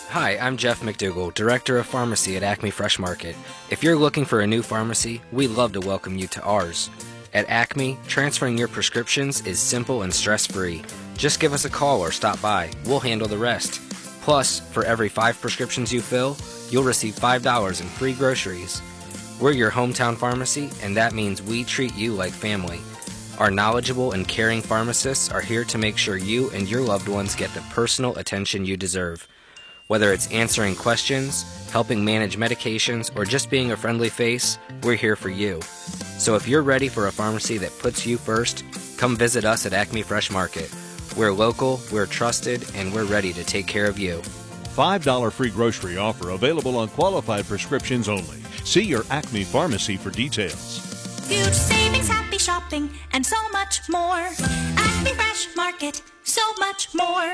Hi, I'm Jeff McDougall, Director of Pharmacy at Acme Fresh Market. If you're looking for a new pharmacy, we'd love to welcome you to ours. At Acme, transferring your prescriptions is simple and stress-free. Just give us a call or stop by. We'll handle the rest. Plus, for every 5 prescriptions you fill, you'll receive $5 in free groceries. We're your hometown pharmacy, and that means we treat you like family. Our knowledgeable and caring pharmacists are here to make sure you and your loved ones get the personal attention you deserve. Whether it's answering questions, helping manage medications, or just being a friendly face, we're here for you. So if you're ready for a pharmacy that puts you first, come visit us at Acme Fresh Market. We're local, we're trusted, and we're ready to take care of you. $5 free grocery offer available on qualified prescriptions only. See your Acme pharmacy for details. Huge savings, happy shopping, and so much more. Acme Fresh Market, so much more.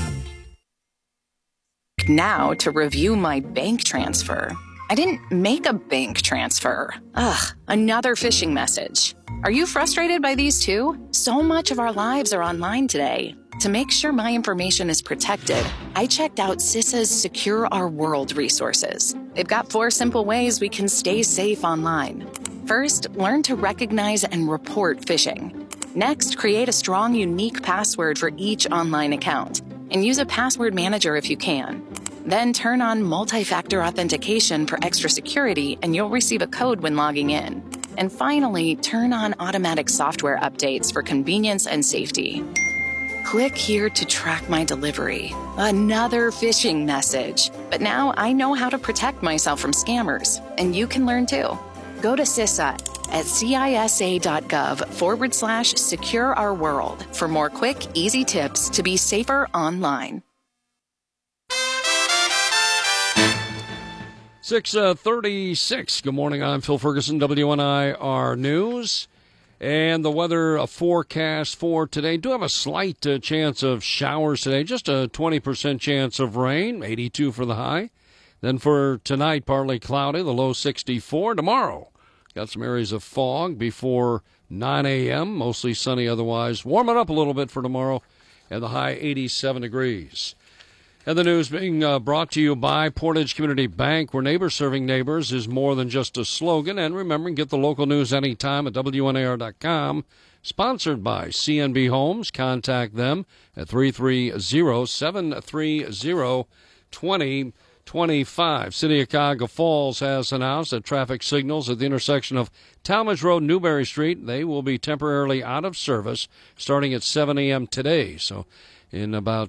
Now to review my bank transfer. I didn't make a bank transfer. Ugh, another phishing message. Are you frustrated by these too? So much of our lives are online today. To make sure my information is protected, I checked out CISA's Secure Our World resources. They've got 4 simple ways we can stay safe online. First, learn to recognize and report phishing. Next, create a strong, unique password for each online account, and use a password manager if you can. Then turn on multi-factor authentication for extra security, and you'll receive a code when logging in. And finally, turn on automatic software updates for convenience and safety. Click here to track my delivery. Another phishing message. But now I know how to protect myself from scammers, and you can learn too. Go to CISA at cisa.gov/secure our world for more quick, easy tips to be safer online. 6:36. Good morning. I'm Phil Ferguson, WNIR News. And the weather forecast for today. Do have a slight chance of showers today. Just a 20% chance of rain. 82 for the high. Then for tonight, partly cloudy. The low 64. Tomorrow, got some areas of fog before 9 a.m. Mostly sunny otherwise. Warming up a little bit for tomorrow. And the high 87 degrees. And the news being brought to you by Portage Community Bank, where neighbors serving neighbors is more than just a slogan. And remember, get the local news anytime at WNAR.com. Sponsored by CNB Homes. Contact them at 330-730-2025. City of Cuyahoga Falls has announced that traffic signals at the intersection of Talmadge Road and Newberry Street, they will be temporarily out of service starting at 7 a.m. today. So in about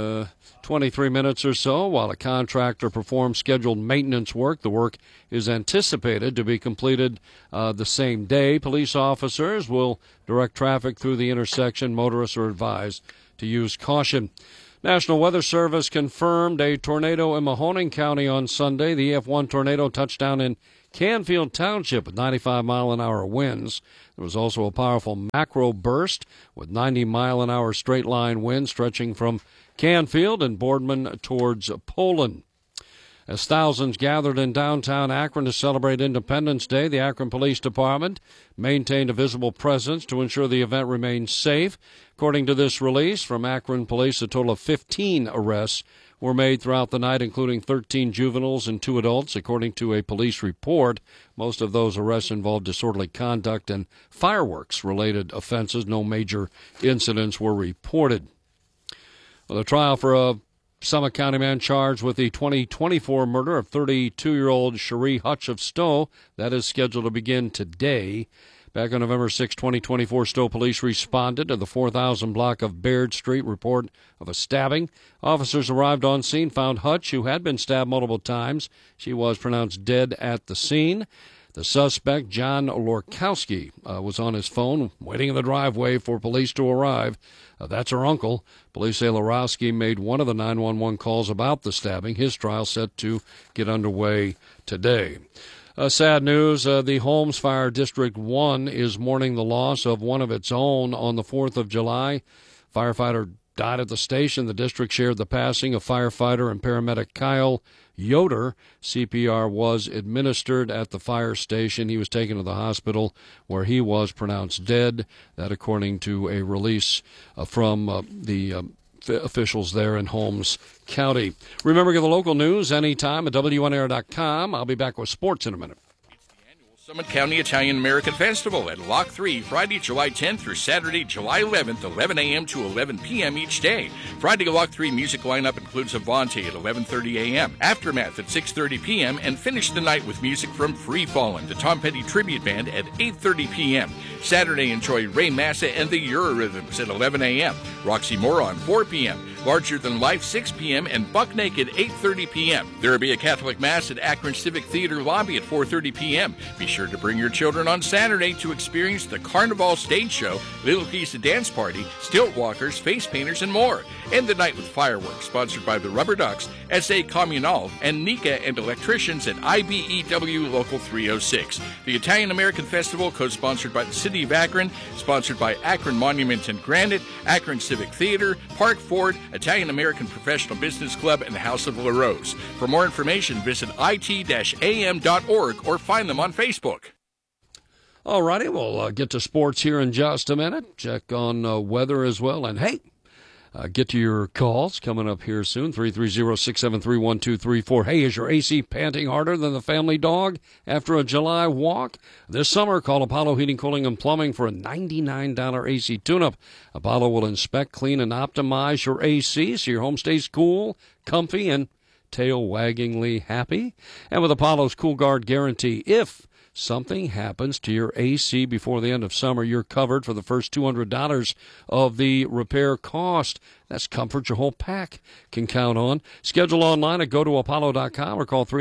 23 minutes or so, while a contractor performs scheduled maintenance work. The work is anticipated to be completed the same day. Police officers will direct traffic through the intersection. Motorists are advised to use caution. National Weather Service confirmed a tornado in Mahoning County on Sunday. The EF1 tornado touched down in Canfield Township with 95-mile-an-hour winds. There was also a powerful macro burst with 90-mile-an-hour straight-line winds stretching from Canfield and Boardman towards Poland. As thousands gathered in downtown Akron to celebrate Independence Day, the Akron Police Department maintained a visible presence to ensure the event remained safe. According to this release from Akron Police, a total of 15 arrests were made throughout the night, including 13 juveniles and 2 adults, according to a police report. Most of those arrests involved disorderly conduct and fireworks-related offenses. No major incidents were reported. Well, the trial for a Summit County man charged with the 2024 murder of 32-year-old Cherie Hutch of Stowe, that is scheduled to begin today. Back on November 6, 2024, Stowe police responded to the 4000 block of Baird Street report of a stabbing. Officers arrived on scene, found Hutch, who had been stabbed multiple times. She was pronounced dead at the scene. The suspect, John Lorkowski, was on his phone waiting in the driveway for police to arrive. That's her uncle. Police say Lorkowski made one of the 911 calls about the stabbing. His trial set to get underway today. Sad news, the Holmes Fire District 1 is mourning the loss of one of its own on the 4th of July. Firefighter died at the station. The district shared the passing of firefighter and paramedic Kyle Yoder. CPR was administered at the fire station. He was taken to the hospital where he was pronounced dead. That according to a release from the officials there in Holmes County. Remember, get the local news anytime at WNAir.com. I'll be back with sports in a minute. Summit County Italian American Festival at Lock 3, Friday, July 10th through Saturday, July 11th, 11 a.m. to 11 p.m. each day. Friday Lock 3 music lineup includes Avante at 11:30 a.m., Aftermath at 6:30 p.m., and finish the night with music from Free Fallin', the Tom Petty Tribute Band, at 8:30 p.m. Saturday, enjoy Ray Massa and the Eurorhythms at 11 a.m., Roxy Moron 4 p.m., Larger Than Life 6 p.m., and Buck Naked 8:30 p.m. There will be a Catholic Mass at Akron Civic Theater lobby at 4:30 p.m. Be sure to bring your children on Saturday to experience the Carnival Stage Show, Little Pizza Dance Party, Stilt Walkers, Face Painters, and more. End the night with fireworks, sponsored by the Rubber Ducks, SA Communal, and Nika and Electricians at IBEW Local 306. The Italian American Festival, co-sponsored by the City of Akron, sponsored by Akron Monument and Granite, Akron Civic Theater, Park Ford, Italian American Professional Business Club, and the House of La Rose. For more information, visit it-am.org or find them on Facebook. All righty, we'll get to sports here in just a minute. Check on weather as well. And, hey, get to your calls coming up here soon, 330-673-1234. Hey, is your AC panting harder than the family dog after a July walk? This summer, call Apollo Heating, Cooling, and Plumbing for a $99 AC tune-up. Apollo will inspect, clean, and optimize your AC so your home stays cool, comfy, and tail-waggingly happy. And with Apollo's Cool Guard guarantee, if something happens to your AC before the end of summer, you're covered for the first $200 of the repair cost. That's comfort your whole pack can count on. Schedule online at gotoapollo.com or call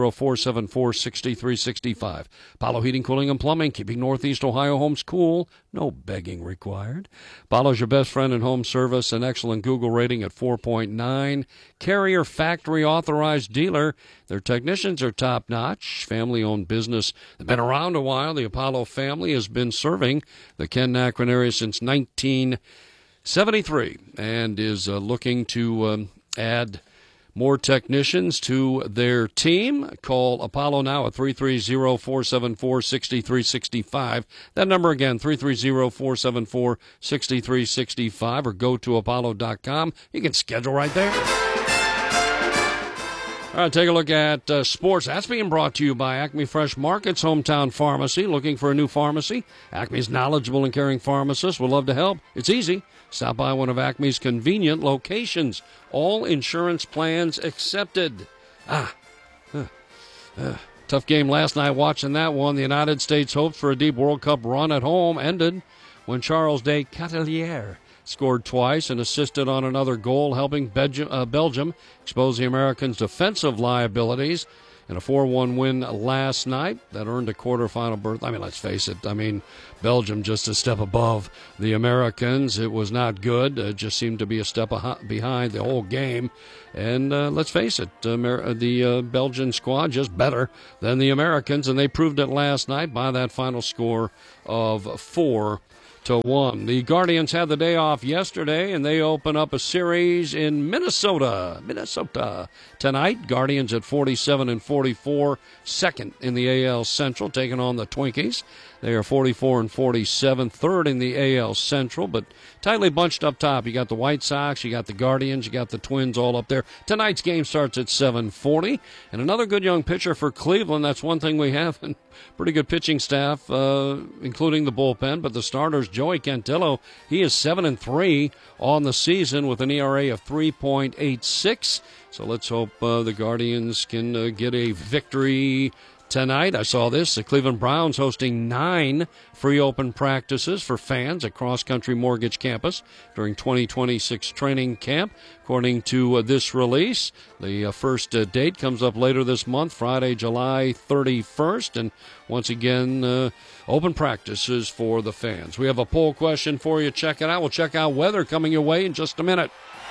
330-474-6365. Apollo Heating, Cooling, and Plumbing, keeping Northeast Ohio homes cool. No begging required. Apollo's your best friend in home service, an excellent Google rating at 4.9. Carrier factory authorized dealer. Their technicians are top-notch. Family-owned business. They've been around a while. The Apollo family has been serving the Ken-Akron area since 1973 and is looking to add more technicians to their team. Call Apollo now at 330-474-6365. That number again, 330-474-6365, or go to apollo.com. You can schedule right there. All right, take a look at sports. That's being brought to you by Acme Fresh Market's hometown pharmacy. Looking for a new pharmacy? Acme's knowledgeable and caring pharmacists would love to help. It's easy. Stop by one of Acme's convenient locations. All insurance plans accepted. Tough game last night watching that one. The United States' hopes for a deep World Cup run at home ended when Charles de Catelier scored twice and assisted on another goal, helping Belgium expose the Americans' defensive liabilities in a 4-1 win last night that earned a quarterfinal berth. I mean, let's face it. I mean, Belgium just a step above the Americans. It was not good. It just seemed to be a step behind the whole game. And let's face it, the Belgian squad just better than the Americans, and they proved it last night by that final score of 4-1. The Guardians had the day off yesterday, and they open up a series in Minnesota tonight. Guardians at 47-44, second in the AL Central, taking on the Twinkies. They are 44-47, third in the AL Central, but tightly bunched up top. You got the White Sox, you got the Guardians, you got the Twins all up there. Tonight's game starts at 7:40, and another good young pitcher for Cleveland. That's one thing we have, and pretty good pitching staff, including the bullpen. But the starters, Joey Cantillo, he is 7-3 on the season with an ERA of 3.86. So let's hope the Guardians can get a victory tonight. I saw this. The Cleveland Browns hosting 9 free open practices for fans at Cross Country Mortgage Campus during 2026 training camp. According to this release, the first date comes up later this month, Friday, July 31st. And once again, open practices for the fans. We have a poll question for you. Check it out. We'll check out weather coming your way in just a minute.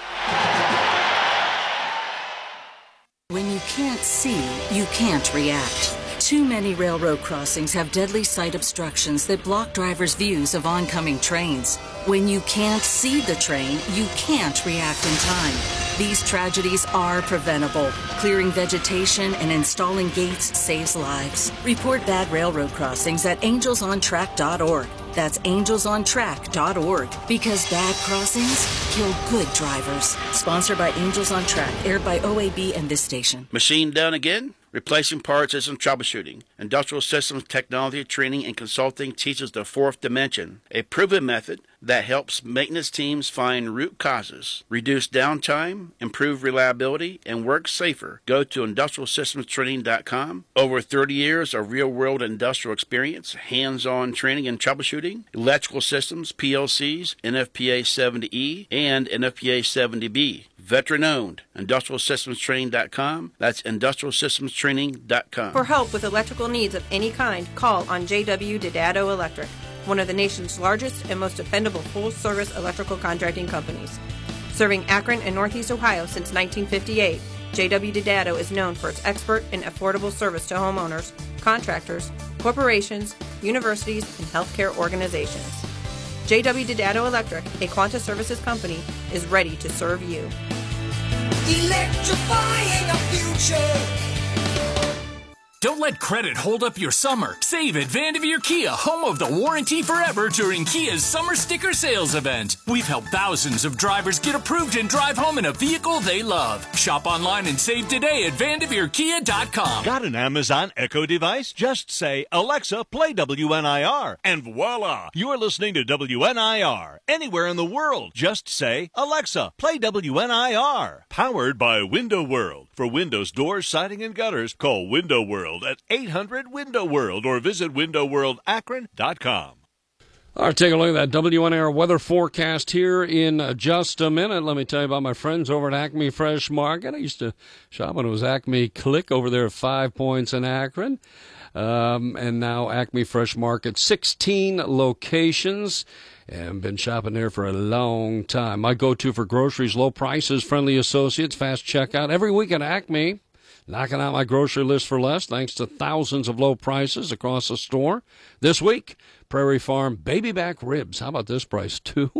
When you can't see, you can't react. Too many railroad crossings have deadly sight obstructions that block drivers' views of oncoming trains. When you can't see the train, you can't react in time. These tragedies are preventable. Clearing vegetation and installing gates saves lives. Report bad railroad crossings at angelsontrack.org. That's angelsontrack.org, because bad crossings kill good drivers. Sponsored by Angels on Track, aired by OAB and this station. Machine done again? Replacing parts isn't troubleshooting. Industrial Systems Technology Training and Consulting teaches the fourth dimension, a proven method that helps maintenance teams find root causes, reduce downtime, improve reliability, and work safer. Go to industrialsystemstraining.com. Over 30 years of real-world industrial experience, hands-on training and troubleshooting, electrical systems, PLCs, NFPA 70E, and NFPA 70B. Veteran-owned. IndustrialSystemsTraining.com. That's IndustrialSystemsTraining.com. For help with electrical needs of any kind, call on J.W. Didado Electric, one of the nation's largest and most dependable full-service electrical contracting companies. Serving Akron and Northeast Ohio since 1958, J.W. Didado is known for its expert and affordable service to homeowners, contractors, corporations, universities, and healthcare organizations. J.W. Didado Electric, a Quanta Services company, is ready to serve you. Electrifying the future. Don't let credit hold up your summer. Save at Vanderveer Kia, home of the warranty forever during Kia's Summer Sticker Sales event. We've helped thousands of drivers get approved and drive home in a vehicle they love. Shop online and save today at VanderveerKia.com. Got an Amazon Echo device? Just say, Alexa, play WNIR. And voila, you're listening to WNIR. Anywhere in the world, just say, Alexa, play WNIR. Powered by Window World. For windows, doors, siding, and gutters, call Window World at 800-WINDOW-WORLD or visit windowworldakron.com. All right, take a look at that WNR weather forecast here in just a minute. Let me tell you about my friends over at Acme Fresh Market. I used to shop when it was Acme Click over there at 5 Points in Akron. And now Acme Fresh Market, 16 locations. And been shopping there for a long time. My go-to for groceries, low prices, friendly associates, fast checkout. Every week at Acme, knocking out my grocery list for less thanks to thousands of low prices across the store. This week, Prairie Farm baby back ribs. How about this price?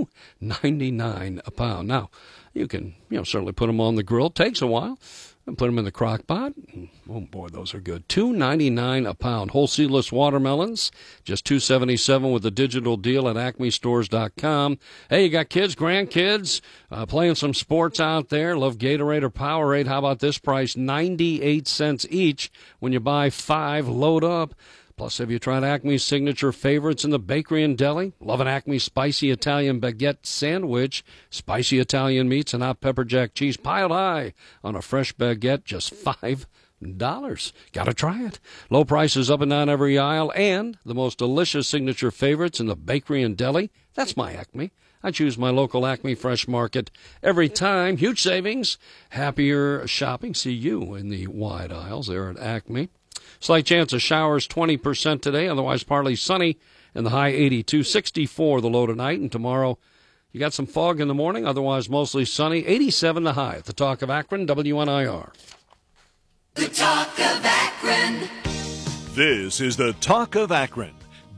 $2.99 a pound. Now, you can certainly put them on the grill. Takes a while. And put them in the crock pot. Oh, boy, those are good. $2.99 a pound. Whole seedless watermelons, just $2.77 with the digital deal at acmestores.com. Hey, you got kids, grandkids, playing some sports out there. Love Gatorade or Powerade. How about this price? 98 cents each when you buy 5. Load up. Plus, have you tried Acme's signature favorites in the bakery and deli? Love an Acme spicy Italian baguette sandwich, spicy Italian meats, and hot pepper jack cheese piled high on a fresh baguette, just $5. Gotta try it. Low prices up and down every aisle, and the most delicious signature favorites in the bakery and deli. That's my Acme. I choose my local Acme Fresh Market every time. Huge savings, happier shopping. See you in the wide aisles there at Acme. Slight chance of showers, 20% today, otherwise partly sunny, and the high 82, 64 the low tonight, and tomorrow you got some fog in the morning, otherwise mostly sunny, 87 the high. At the Talk of Akron, WNIR. The Talk of Akron. This is the Talk of Akron,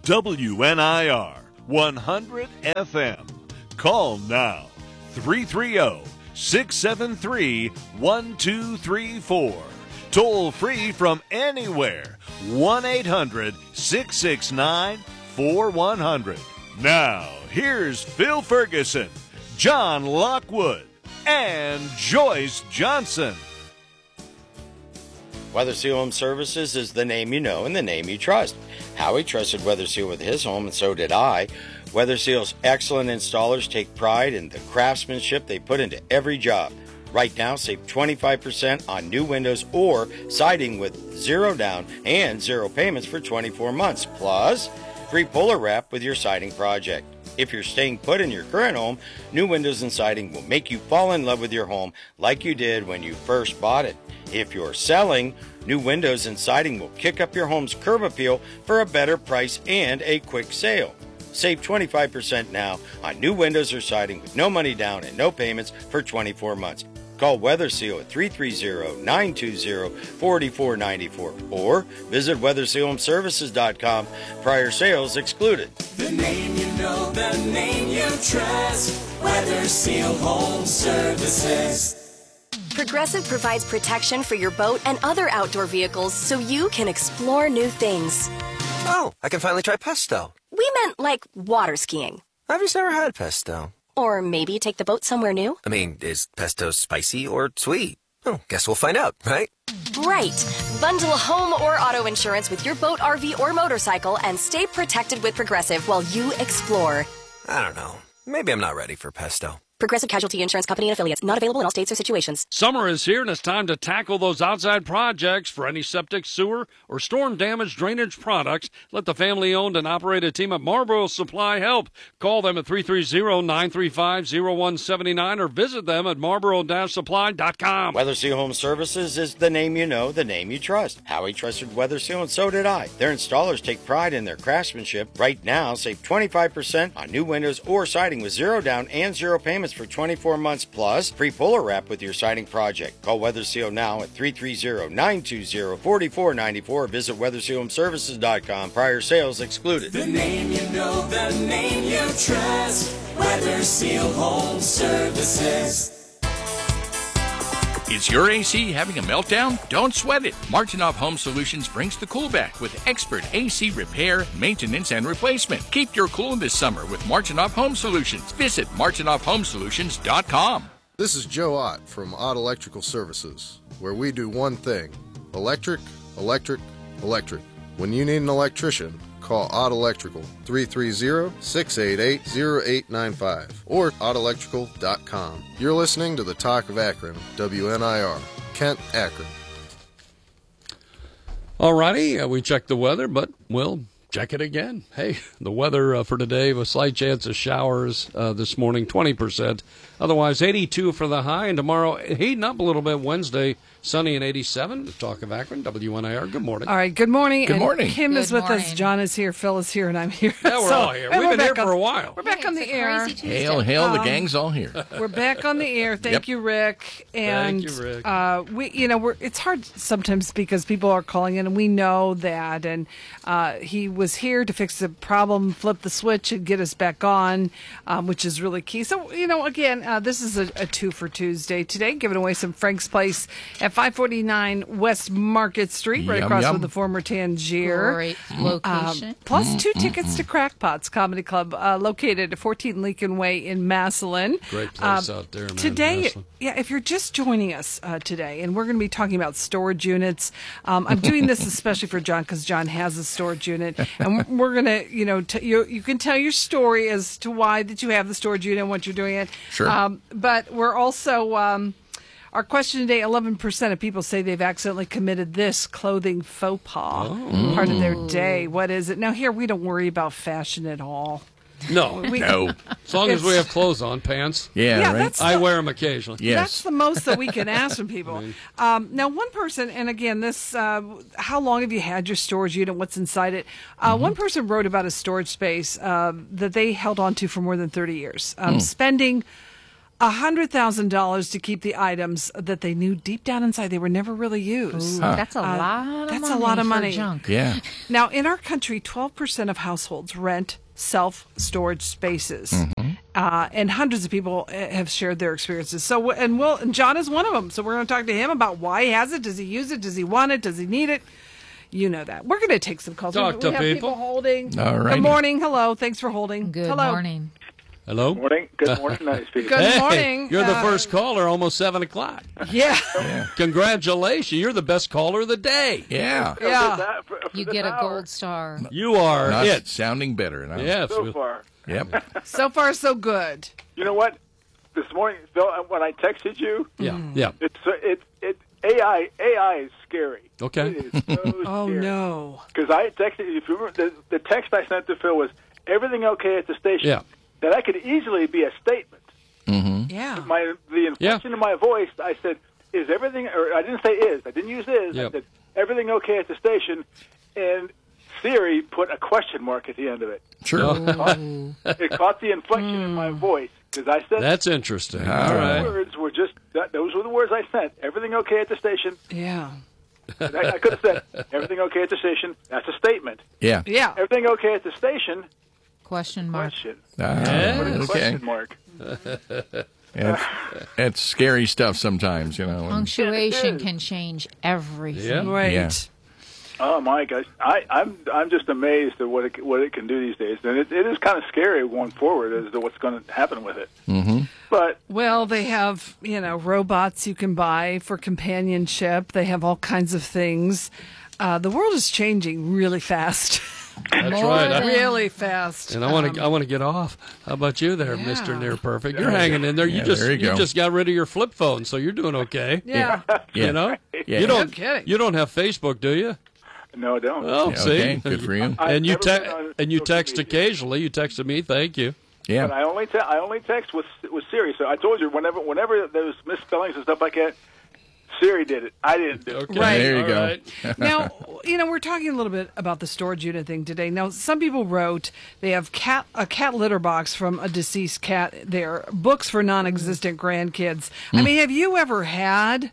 WNIR 100 FM. Call now, 330-673-1234. Toll free from anywhere. 1-800-669-4100. Now, here's Phil Ferguson, John Lockwood, and Joyce Johnson. Weather Seal Home Services is the name you know and the name you trust. Howie trusted Weather Seal with his home, and so did I. Weather Seal's excellent installers take pride in the craftsmanship they put into every job. Right now, save 25% on new windows or siding with 0 down and 0 payments for 24 months. Plus, free Polar Wrap with your siding project. If you're staying put in your current home, new windows and siding will make you fall in love with your home like you did when you first bought it. If you're selling, new windows and siding will kick up your home's curb appeal for a better price and a quick sale. Save 25% now on new windows or siding with no money down and no payments for 24 months. Call Weather Seal at 330-920-4494 or visit WeatherSealHomeServices.com. Prior sales excluded. The name you know, the name you trust. Weather Seal Home Services. Progressive provides protection for your boat and other outdoor vehicles so you can explore new things. Oh, I can finally try pesto. We meant like water skiing. I've just never had pesto. Or maybe take the boat somewhere new. I mean, is pesto spicy or sweet? Oh, guess we'll find out, right? Right. Bundle home or auto insurance with your boat, RV, or motorcycle and stay protected with Progressive while you explore. I don't know. Maybe I'm not ready for pesto. Progressive Casualty Insurance Company and Affiliates. Not available in all states or situations. Summer is here, and it's time to tackle those outside projects. For any septic, sewer, or storm-damaged drainage products, let the family-owned and operated team at Marlboro Supply help. Call them at 330-935-0179 or visit them at marlboro-supply.com. Weather Seal Home Services is the name you know, the name you trust. Howie trusted Weather Seal, and so did I. Their installers take pride in their craftsmanship. Right now, save 25% on new windows or siding with 0 down and 0 payments for 24 months plus free puller wrap with your siding project. Call Weather Seal now at 330-920-4494. Visit WeatherSealHomeServices.com. Prior sales excluded. The name you know, the name you trust. Weather Seal Home Services. Is your AC having a meltdown? Don't sweat it. Martinoff Home Solutions brings the cool back with expert AC repair, maintenance, and replacement. Keep your cool this summer with Martinoff Home Solutions. Visit martinoffhomesolutions.com. This is Joe Ott from Ott Electrical Services, where we do one thing: electric, electric, electric. When you need an electrician, call Ott Electrical, 330-688-0895, or ottelectrical.com. You're listening to the Talk of Akron, WNIR, Kent, Akron. All righty, we checked the weather, but we'll check it again. Hey, the weather for today, a slight chance of showers this morning, 20%. Otherwise, 82 for the high, and tomorrow heating up a little bit. Wednesday, sunny and 87. The Talk of Akron, WNIR. Good morning. All right, good morning. Good morning. Kim is with morning. us. John is here. Phil is here, and I'm here. Yeah, we're all here. We've been here for a while. We're back on the air. Hail, hail, the gang's all here. We're back on the air. Thank you, Rick. And Thank you, Rick. It's hard sometimes because people are calling in, and we know that. And he was here to fix the problem, flip the switch, and get us back on, which is really key. So, again, this is a 2 for Tuesday today, giving away some Frank's Place at 549 West Market Street, right across from the former Tangier. Great location. Plus 2 tickets to Crackpots Comedy Club, located at 14 Lincoln Way in Massillon. Great place out there, man. Today, Massillon. if you're just joining us today, and we're going to be talking about storage units. I'm doing this especially for John because John has a storage unit, and we're going to, you can tell your story as to why that you have the storage unit and what you're doing it. Sure. But we're also, our question today, 11% of people say they've accidentally committed this clothing faux pas part of their day. What is it? Now, here, we don't worry about fashion at all. No. No. As long as we have clothes on, pants. Yeah, right. that's I wear them occasionally. Yes. That's the most that we can ask from people. Now, one person, and again, this, how long have you had your storage unit? What's inside it? One person wrote about a storage space that they held on to for more than 30 years, spending $100,000 to keep the items that they knew deep down inside they were never really used. That's a lot of money. That's a lot of for money. Junk. Yeah. Now, in our country, 12% of households rent self-storage spaces. And hundreds of people have shared their experiences. So, and John is one of them. So we're going to talk to him about why he has it. Does he use it? Does he want it? Does he need it? You know that. We're going to take some calls. Talk to we have people holding. All right. Good morning. Hello. Thanks for holding. Good Hello. morning. Hello? Good morning, nice people. Good morning. You're the first caller, almost 7 o'clock. Yeah. Congratulations. You're the best caller of the day. Yeah. Yeah. You get a gold star. You are Not it. sounding better. No. Yes. So far. Yep. So far, so good. You know what? This morning, Phil, when I texted you, Yeah. it's AI is scary. Okay. It is so scary. Oh, no. Because I texted you. If you remember, the text I sent to Phil was everything okay at the station. Yeah. That could easily be a statement. Yeah. The inflection in my voice, I said, is everything, or I didn't say is, I didn't use is, Yep. I said, everything okay at the station, and Siri put a question mark at the end of it. Sure. It caught the inflection in my voice, because I said, That's interesting. All All right. right. words were just, those were the words I sent. Everything okay at the station. Yeah. I could have said, everything okay at the station. That's a statement. Yeah. Yeah. Everything okay at the station. Question mark. Question. All Put right. a Okay. question mark. It's scary stuff sometimes, you know. Punctuation can change everything. Yeah. Right. Yeah. Oh my gosh, I'm just amazed at what it can do these days, and it is kind of scary going forward as to what's going to happen with it. Mm-hmm. But well, they have robots you can buy for companionship. They have all kinds of things. The world is changing really fast. That's right. Really fast. And I want to get off. How about you there, Mr. Near Perfect? You're hanging in there. You there you go. just got rid of your flip phone, so you're doing okay. Yeah. You know? Yeah. You don't No kidding. You don't have Facebook, do you? no, I don't. Oh, Yeah, see. okay. Good for you. I've And you never been on social text media. occasionally. You texted me. Thank you. Yeah. But I only text with Siri. So I told you whenever there's misspellings and stuff like that, Siri did it. I didn't do it. Okay. Right. There you All go. right. Now, we're talking a little bit about the storage unit thing today. Now, some people wrote they have a cat litter box from a deceased cat there, books for non-existent grandkids. I mean, have you ever had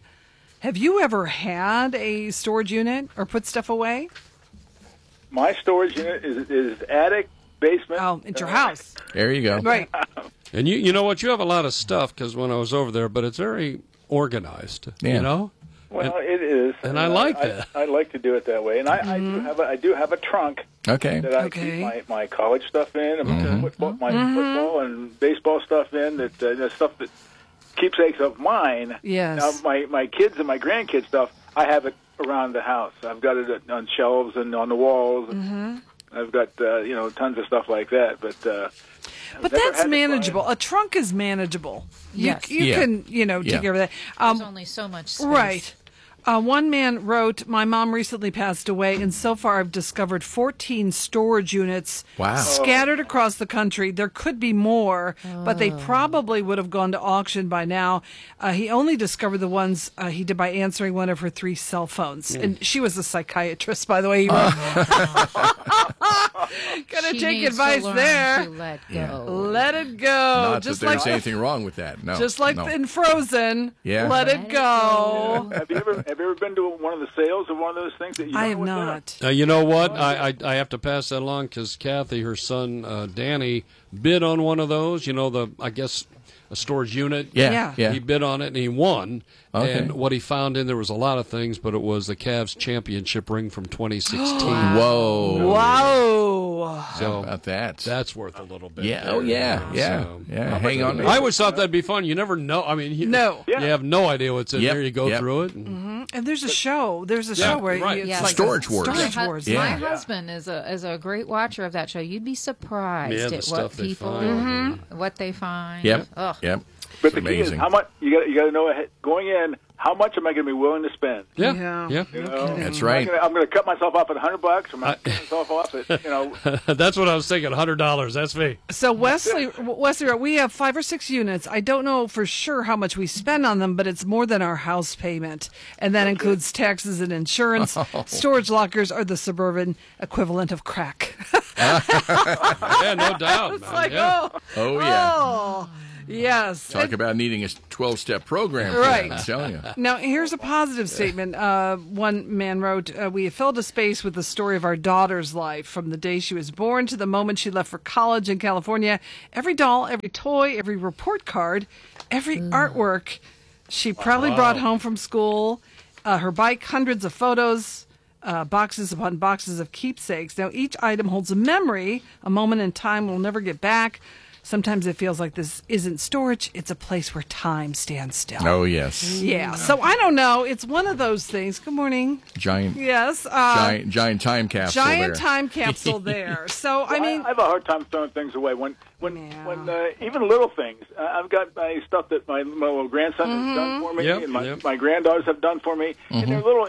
a storage unit or put stuff away? My storage unit is attic, basement. Oh, at your house. There you go. Right. And you know what? You have a lot of stuff because when I was over there, but it's very organized. Yeah. You know? Well, it is, and I like that. I like to do it that way, and I do have a trunk Okay. that I keep my college stuff in, and my football and baseball stuff in. That stuff that keepsakes of mine. Yes. Now my kids and my grandkids stuff, I have it around the house. I've got it on shelves and on the walls. And I've got tons of stuff like that, but. But that's manageable. A trunk is manageable. Yes. You can, take care of that. There's only so much space. Right. One man wrote, my mom recently passed away, and so far I've discovered 14 storage units scattered across the country. There could be more, but they probably would have gone to auction by now. He only discovered the ones he did by answering one of her 3 cell phones. And she was a psychiatrist, by the way. He wrote. Gotta She take needs advice to learn there. to let go. Let it go. Not Just that there's like anything wrong with that. No. Just like no. in Frozen. Yeah. Let it go. Have you ever been to one of the sales of one of those things that you? I have what's in it? not. You know what? I have to pass that along because Kathy, her son Danny, bid on one of those. A storage unit. Yeah. He bid on it and he won. Okay. And what he found in there was a lot of things, but it was the Cavs championship ring from 2016. Whoa. Wow. So How about that? that's worth a little bit. Yeah. there. Oh, yeah. Yeah. So- Yeah. Hang on. I always thought that'd be fun. You never know. I mean, you have no idea what's in Yep, there. You go yep. through it. And And there's a show. There's a Yeah, show where right. it's Yeah. like Storage a Wars. Storage My Wars. Yeah. husband is a great watcher of that show. You'd be surprised Yeah, the at stuff what they people find. what they find. Yep. Ugh. Yep. But It's the key is amazing. how much you got to know ahead, going in. How much am I going to be willing to spend? Yeah. You know? That's right. I'm going to cut myself off at $100. I'm going to cut myself off at That's what I was thinking. $100. That's me. So Wesley, we have 5 or 6 units. I don't know for sure how much we spend on them, but it's more than our house payment, and that includes taxes and insurance. Storage lockers are the suburban equivalent of crack. Yeah, no doubt. It's man. like, Yeah. Oh, yeah. oh, yes. Talk about needing a 12-step program. for Right. that, I'm telling you. Now, here's a positive statement. One man wrote, we have filled a space with the story of our daughter's life from the day she was born to the moment she left for college in California. Every doll, every toy, every report card, every artwork she proudly brought home from school, her bike, hundreds of photos, boxes upon boxes of keepsakes. Now, each item holds a memory, a moment in time we'll never get back. Sometimes it feels like this isn't storage. It's a place where time stands still. Oh, yes. Yeah. So I don't know. It's one of those things. Good morning. Giant. Yes. Giant time capsule Giant there. time capsule there. So, I mean. I have a hard time throwing things away. When even little things. I've got my stuff that my little grandson has done for me, and my granddaughters have done for me, and they're little.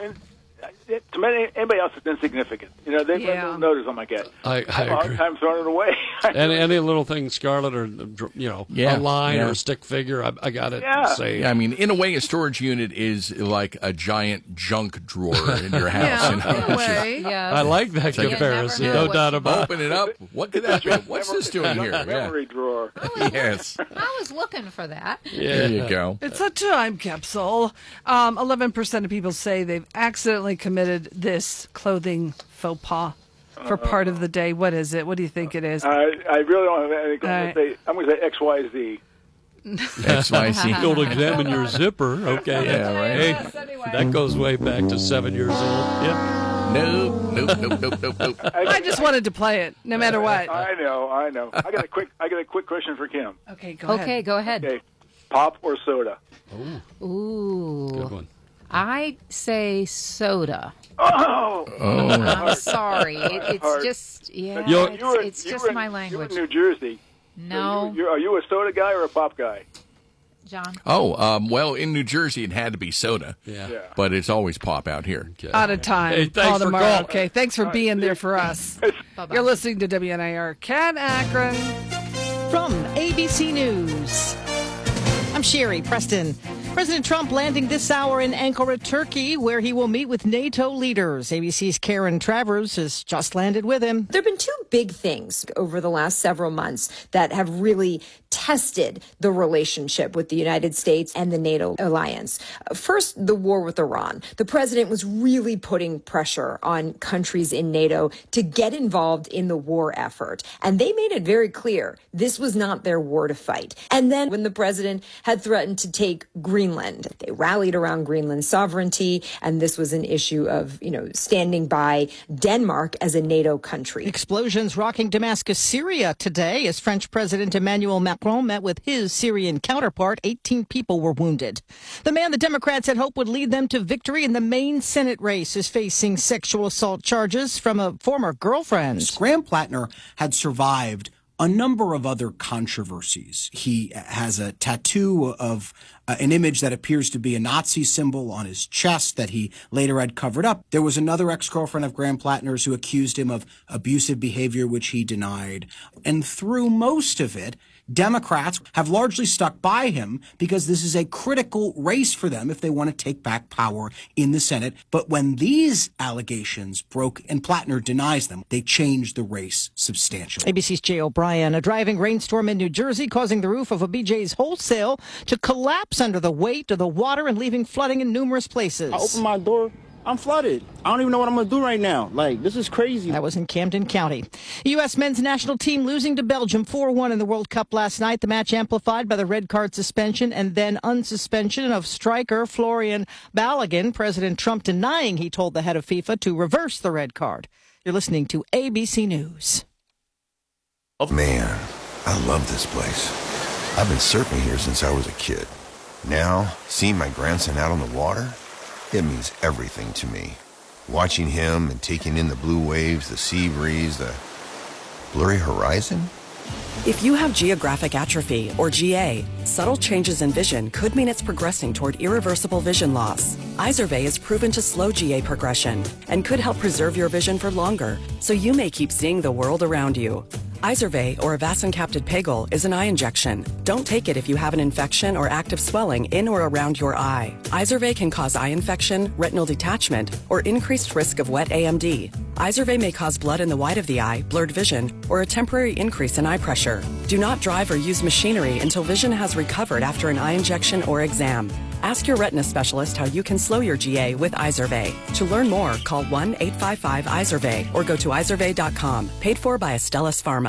To anybody else, it's insignificant. They don't notice on my cat. I have a hard agree. time throwing it away. Any little thing, Scarlet, or a line or a stick figure, I got it. Say, I mean, in a way, a storage unit is like a giant junk drawer in your house. in a way. I like that comparison. No doubt about it. Open it up. What could that be? What's this doing here? Memory drawer. Yes. I was looking for that. There you go. It's a time capsule. 11% of people say they've accidentally committed this clothing faux pas for part of the day. What is it? What do you think it is? I really don't have anything. I'm going to say XYZ. XYZ. Don't examine your zipper. Okay. Yeah, right. Hey, that goes way back to 7 years old. Yeah. Nope. I just wanted to play it, no matter what. I know. I got a quick question for Kim. Okay, go ahead. Okay, pop or soda? Ooh. Good one. I say soda. Oh. I'm sorry. It's just, it's just my language. You're in New Jersey. No. So are you a soda guy or a pop guy? John? Well, in New Jersey, it had to be soda. Yeah. But it's always pop out here. Out of time. Hey, thanks Call for tomorrow. calling. Okay, thanks for being there for us. You're listening to WNIR Cat Akron. From ABC News, I'm Sherry Preston. President Trump landing this hour in Ankara, Turkey, where he will meet with NATO leaders. ABC's Karen Travers has just landed with him. There have been two big things over the last several months that have really tested the relationship with the United States and the NATO alliance. First, the war with Iran. The president was really putting pressure on countries in NATO to get involved in the war effort. And they made it very clear this was not their war to fight. And then when the president had threatened to take Greenland, they rallied around Greenland's sovereignty. And this was an issue of, standing by Denmark as a NATO country. Explosions rocking Damascus, Syria today as French President Emmanuel Macron met with his Syrian counterpart. 18 people were wounded. The man the Democrats had hoped would lead them to victory in the Maine Senate race is facing sexual assault charges from a former girlfriend. Graham Plattner had survived a number of other controversies. He has a tattoo of an image that appears to be a Nazi symbol on his chest that he later had covered up. There was another ex-girlfriend of Graham Plattner's who accused him of abusive behavior, which he denied. And through most of it, Democrats have largely stuck by him because this is a critical race for them if they want to take back power in the Senate. But when these allegations broke and Plattner denies them, they changed the race substantially. ABC's Jay O'Brien. A driving rainstorm in New Jersey causing the roof of a BJ's Wholesale to collapse under the weight of the water and leaving flooding in numerous places. I opened my door. I'm flooded. I don't even know what I'm going to do right now. This is crazy. That was in Camden County. The U.S. men's national team losing to Belgium 4-1 in the World Cup last night. The match amplified by the red card suspension and then unsuspension of striker Florian Balogun. President Trump denying he told the head of FIFA to reverse the red card. You're listening to ABC News. Man, I love this place. I've been surfing here since I was a kid. Now, seeing my grandson out on the water, it means everything to me. Watching him and taking in the blue waves, the sea breeze, the blurry horizon. If you have geographic atrophy, or GA, subtle changes in vision could mean it's progressing toward irreversible vision loss. Izervay is proven to slow GA progression and could help preserve your vision for longer, so you may keep seeing the world around you. Izervay, or avacincaptad pegol, is an eye injection. Don't take it if you have an infection or active swelling in or around your eye. Izervay can cause eye infection, retinal detachment, or increased risk of wet AMD. Izervay may cause blood in the white of the eye, blurred vision, or a temporary increase in eye pressure. Do not drive or use machinery until vision has recovered after an eye injection or exam. Ask your retina specialist how you can slow your GA with Izervay. To learn more, call 1-855-IZERVAY or go to izervay.com. Paid for by Astellas Pharma.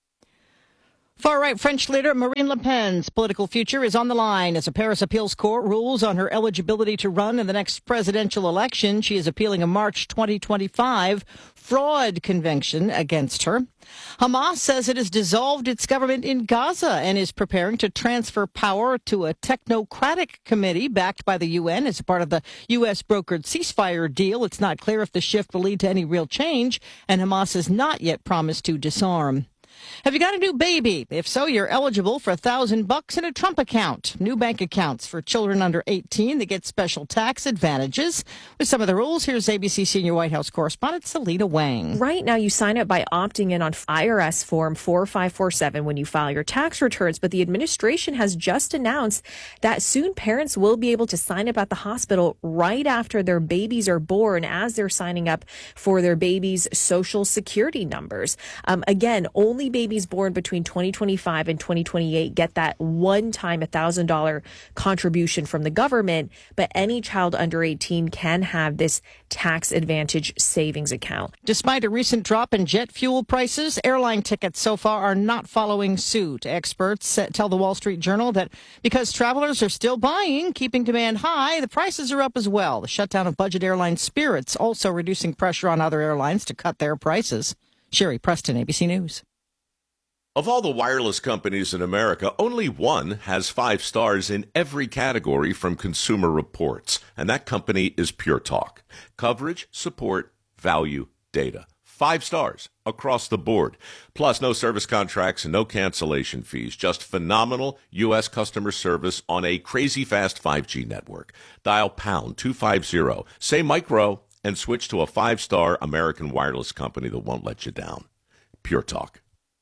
Far-right French leader Marine Le Pen's political future is on the line as a Paris appeals court rules on her eligibility to run in the next presidential election. She is appealing a March 2025 fraud conviction against her. Hamas says it has dissolved its government in Gaza and is preparing to transfer power to a technocratic committee backed by the UN as a part of the U.S. brokered ceasefire deal. It's not clear if the shift will lead to any real change, and Hamas has not yet promised to disarm. Have you got a new baby? If so, you're eligible for $1,000 in a Trump account. New bank accounts for children under 18 that get special tax advantages. With some of the rules, here's ABC senior White House correspondent Selena Wang. Right now, you sign up by opting in on IRS Form 4547 when you file your tax returns. But the administration has just announced that soon parents will be able to sign up at the hospital right after their babies are born as they're signing up for their babies' social security numbers. Again, only only babies born between 2025 and 2028 get that one-time $1,000 contribution from the government, but any child under 18 can have this tax advantage savings account. Despite a recent drop in jet fuel prices, airline tickets so far are not following suit. Experts tell the Wall Street Journal that because travelers are still buying, keeping demand high, the prices are up as well. The shutdown of budget airline Spirit's also reducing pressure on other airlines to cut their prices. Sherry Preston, ABC News. Of all the wireless companies in America, only one has 5 stars in every category from Consumer Reports, and that company is Pure Talk. Coverage, support, value, data. 5 stars across the board. Plus, no service contracts and no cancellation fees. Just phenomenal U.S. customer service on a crazy fast 5G network. Dial pound 250, say micro, and switch to a 5-star American wireless company that won't let you down. Pure Talk.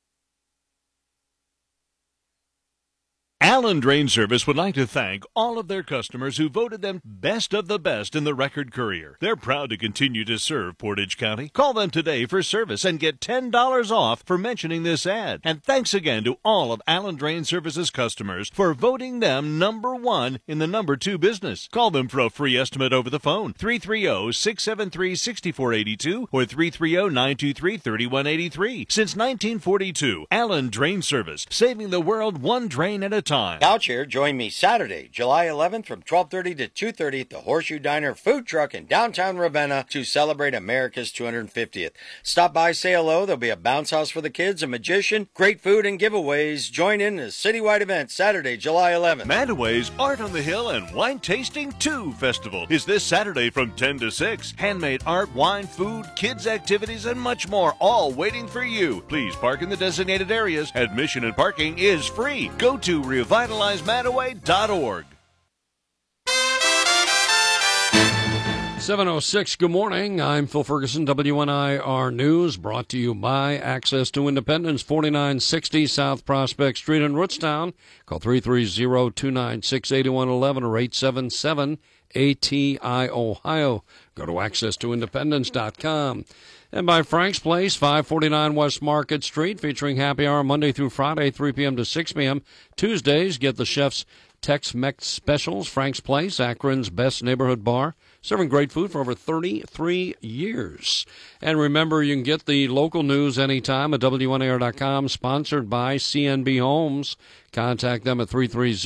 Allen Drain Service would like to thank all of their customers who voted them best of the best in the Record Courier. They're proud to continue to serve Portage County. Call them today for service and get $10 off for mentioning this ad. And thanks again to all of Allen Drain Service's customers for voting them number 1 in the number 2 business. Call them for a free estimate over the phone, 330-673-6482 or 330-923-3183. Since 1942, Allen Drain Service, saving the world one drain at a time. Couch here, join me Saturday, July 11th from 12:30 to 2:30 at the Horseshoe Diner food truck in downtown Ravenna to celebrate America's 250th. Stop by, say hello. There'll be a bounce house for the kids, a magician, great food and giveaways. Join in the citywide event Saturday, July 11th. Mandaway's Art on the Hill and Wine Tasting 2 Festival is this Saturday from 10 to 6. Handmade art, wine, food, kids' activities, and much more, all waiting for you. Please park in the designated areas. Admission and parking is free. Go to revitalizeMandaway.org. 7:06, good morning. I'm Phil Ferguson, WNIR News, brought to you by Access to Independence, 4960 South Prospect Street in Rootstown. Call 330-296-8111 or 877-ATI Ohio. Go to accesstoindependence.com. And by Frank's Place, 549 West Market Street, featuring happy hour Monday through Friday, 3 p.m. to 6 p.m. Tuesdays, get the chef's Tex-Mex specials. Frank's Place, Akron's best neighborhood bar, serving great food for over 33 years. And remember, you can get the local news anytime at WNAR.com, sponsored by CNB Homes. Contact them at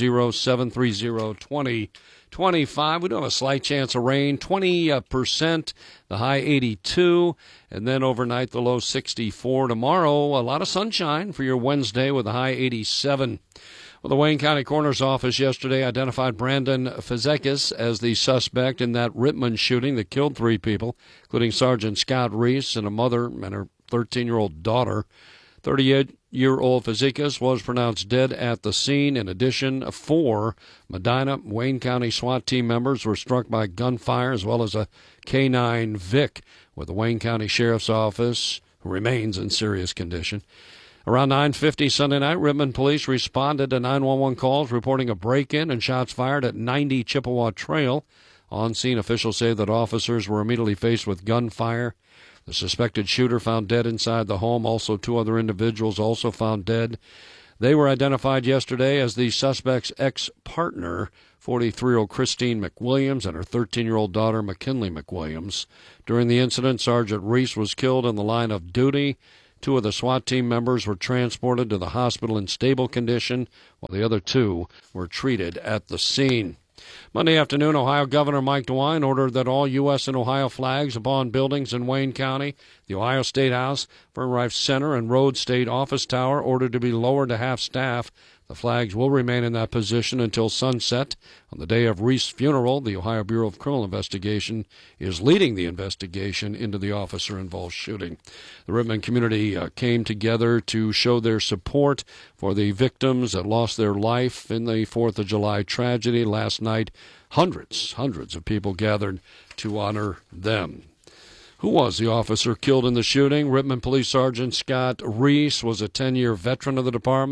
330-730-2025. We do have a slight chance of rain, 20%, the high 82, and then overnight the low 64. Tomorrow, a lot of sunshine for your Wednesday with a high 87. Well, the Wayne County Coroner's Office yesterday identified Brandon Fazekis as the suspect in that Rittman shooting that killed 3 people, including Sergeant Scott Reese and a mother and her 13-year-old daughter. 38-year-old Fazekis was pronounced dead at the scene. In addition, 4 Medina Wayne County SWAT team members were struck by gunfire, as well as a K-9 Vic with the Wayne County Sheriff's Office, who remains in serious condition. Around 9:50 Sunday night, Rittman police responded to 911 calls reporting a break-in and shots fired at 90 Chippewa Trail. On scene, officials say that officers were immediately faced with gunfire. The suspected shooter found dead inside the home. Also, 2 other individuals also found dead. They were identified yesterday as the suspect's ex-partner, 43-year-old Christine McWilliams, and her 13-year-old daughter, McKinley McWilliams. During the incident, Sergeant Reese was killed in the line of duty. 2 of the SWAT team members were transported to the hospital in stable condition, while the other 2 were treated at the scene. Monday afternoon, Ohio Governor Mike DeWine ordered that all U.S. and Ohio flags upon buildings in Wayne County, the Ohio State House, Fern Rife Center, and Road State Office Tower, ordered to be lowered to half-staff. The flags will remain in that position until sunset. On the day of Reese's funeral, the Ohio Bureau of Criminal Investigation is leading the investigation into the officer-involved shooting. The Rittman community came together to show their support for the victims that lost their life in the 4th of July tragedy last night. Hundreds of people gathered to honor them. Who was the officer killed in the shooting? Rittman Police Sergeant Scott Reese was a 10-year veteran of the department,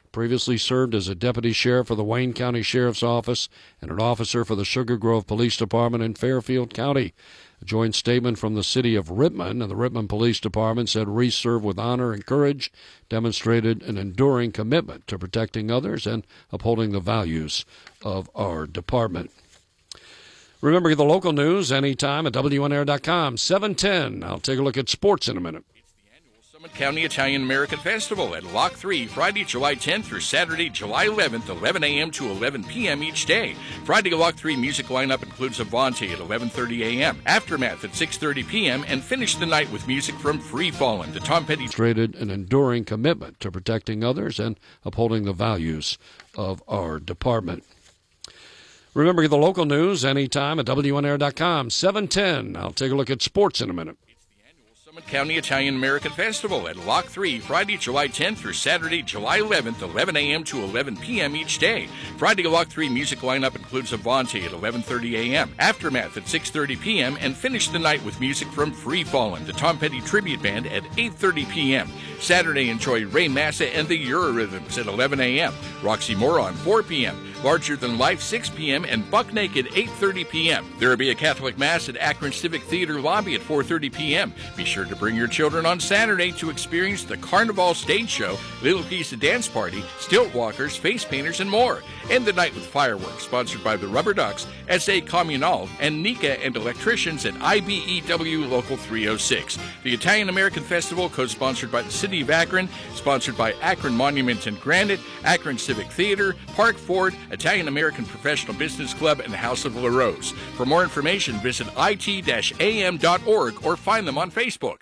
Previously served as a deputy sheriff for the Wayne County Sheriff's Office and an officer for the Sugar Grove Police Department in Fairfield County. A joint statement from the city of Rittman and the Rittman Police Department said Reese served with honor and courage, demonstrated an enduring commitment to protecting others and upholding the values of our department. Remember the local news anytime at WNAir.com, 710. I'll take a look at sports in a minute. Summit County Italian American Festival at Lock 3, Friday, July 10th through Saturday, July 11th, 11 a.m. to 11 p.m. each day. Friday Lock 3 music lineup includes Avante at 11:30 a.m., Aftermath at 6:30 p.m., and finish the night with music from Free Fallin', the Tom Petty. Demonstrated an enduring commitment to protecting others and upholding the values of our department. Remember the local news anytime at WNAir.com, 710. I'll take a look at sports in a minute. County Italian American Festival at Lock 3, Friday, July 10th through Saturday, July 11th, 11 a.m. to 11 p.m. each day. Friday Lock 3 music lineup includes Avante at 11:30 a.m., Aftermath at 6:30 p.m., and finish the night with music from Free Fallin', the Tom Petty Tribute Band at 8:30 p.m. Saturday, enjoy Ray Massa and the Eurorhythms at 11 a.m., Roxy Moron 4 p.m., Larger Than Life 6 p.m., and Buck Naked 8:30 p.m. There will be a Catholic Mass at Akron Civic Theater lobby at 4:30 p.m. Be sure to bring your children on Saturday to experience the Carnival Stage Show, Little Piece of Dance Party, Stilt Walkers, Face Painters, and more. End the night with fireworks, sponsored by the Rubber Ducks, SA Communal, and Nika and Electricians at IBEW Local 306. The Italian American Festival, co-sponsored by the City of Akron, sponsored by Akron Monument and Granite, Akron Civic Theater, Park Ford, Italian American Professional Business Club, and House of La Rose. For more information, visit it-am.org or find them on Facebook.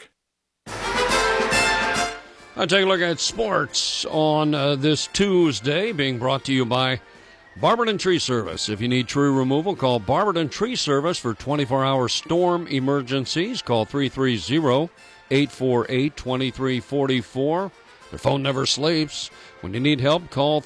I'll take a look at sports on this Tuesday, being brought to you by Barberton Tree Service. If you need tree removal, call Barberton Tree Service for 24-hour storm emergencies. Call 330-848-2344. Their phone never sleeps. When you need help, call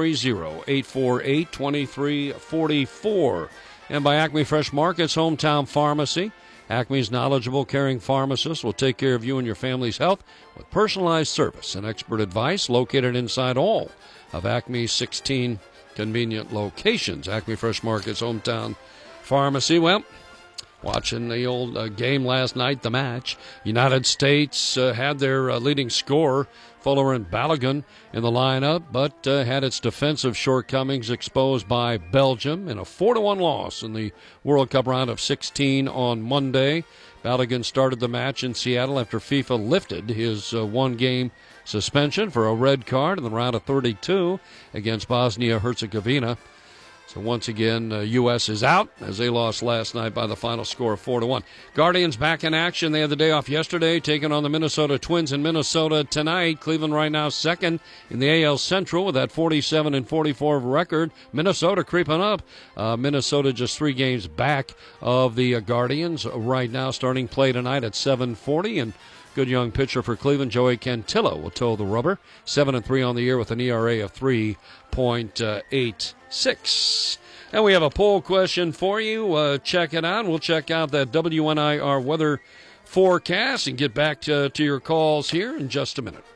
330-848-2344. And by Acme Fresh Markets, Hometown Pharmacy. Acme's knowledgeable, caring pharmacists will take care of you and your family's health with personalized service and expert advice located inside all of Acme's 16 convenient locations. Acme Fresh Market's Hometown Pharmacy. Well, watching the old game last night, the match, United States had their leading scorer, Folarin Balogun, in the lineup, but had its defensive shortcomings exposed by Belgium in a 4-1 loss in the World Cup round of 16 on Monday. Balogun started the match in Seattle after FIFA lifted his one-game suspension for a red card in the round of 32 against Bosnia-Herzegovina. So once again, U.S. is out as they lost last night by the final score of 4-1. Guardians back in action. They had the day off yesterday, taking on the Minnesota Twins in Minnesota tonight. Cleveland right now second in the AL Central with that 47-44 record. Minnesota creeping up. Minnesota just 3 games back of the Guardians right now, starting play tonight at 7:40. And good young pitcher for Cleveland, Joey Cantillo, will toe the rubber. 7-3 on the year with an ERA of 3.86. And we have a poll question for you. Check it out. We'll check out that WNIR weather forecast and get back to your calls here in just a minute.